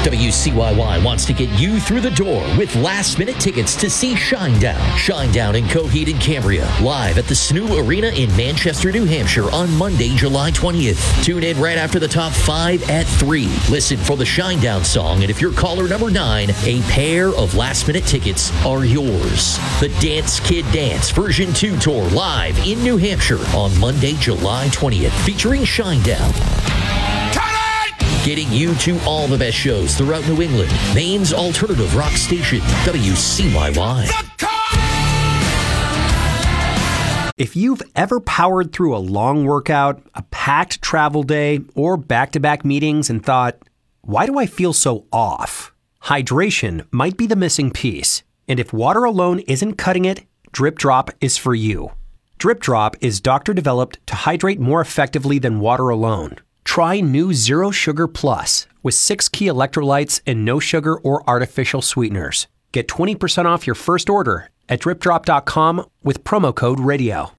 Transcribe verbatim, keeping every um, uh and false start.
W C Y Y wants to get you through the door with last-minute tickets to see Shinedown. Shinedown in Coheed and Cambria, live at the S N U Arena in Manchester, New Hampshire on Monday, July twentieth. Tune in right after the top five at three. Listen for the Shinedown song, and if you're caller number nine, a pair of last-minute tickets are yours. The Dance Kid Dance Version two Tour live in New Hampshire on Monday, July twentieth, featuring Shinedown. Getting you to all the best shows throughout New England. Maine's alternative rock station, W C Y Y. If you've ever powered through a long workout, a packed travel day, or back-to-back meetings and thought, why do I feel so off? Hydration might be the missing piece. And if water alone isn't cutting it, Drip Drop is for you. Drip Drop is doctor-developed to hydrate more effectively than water alone. Try new Zero Sugar Plus with six key electrolytes and no sugar or artificial sweeteners. Get twenty percent off your first order at drip drop dot com with promo code radio.